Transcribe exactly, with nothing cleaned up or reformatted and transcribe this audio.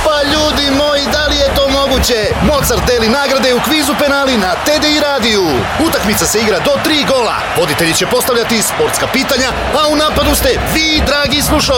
Pa ljudi moji, da li je to moguće? Mozart deli nagrade u kvizu penali na T D I radiju. Utakmica se igra do tri gola. Voditelji će postavljati sportska pitanja, a u napadu ste vi, dragi slušalci.